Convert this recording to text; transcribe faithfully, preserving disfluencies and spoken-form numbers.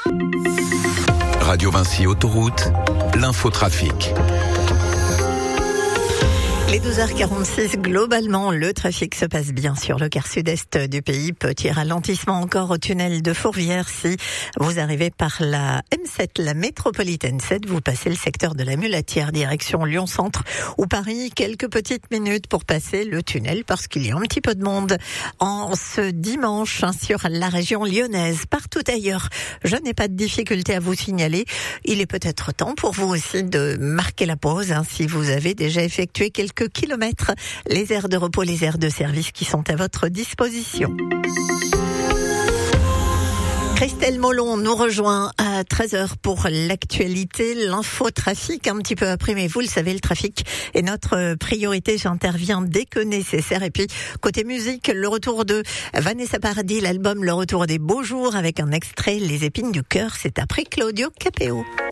Radio Vinci Autoroute, l'infotrafic. Les douze heures quarante-six, globalement, le trafic se passe bien sur le quart sud-est du pays. Petit ralentissement encore au tunnel de Fourvière. Si vous arrivez par la M sept, la métropolitaine sept, vous passez le secteur de la Mulatière, direction Lyon-Centre ou Paris. Quelques petites minutes pour passer le tunnel parce qu'il y a un petit peu de monde en ce dimanche hein, sur la région lyonnaise. Partout ailleurs, je n'ai pas de difficulté à vous signaler. Il est peut-être temps pour vous aussi de marquer la pause hein, si vous avez déjà effectué quelques kilomètres, les aires de repos, les aires de service qui sont à votre disposition. Christelle Molon nous rejoint à treize heures pour l'actualité, l'infotrafic un petit peu après, mais vous le savez, le trafic est notre priorité. J'interviens dès que nécessaire. Et puis, côté musique, le retour de Vanessa Paradis, l'album Le Retour des Beaux Jours avec un extrait, Les Épines du Cœur, c'est après Claudio Capéo.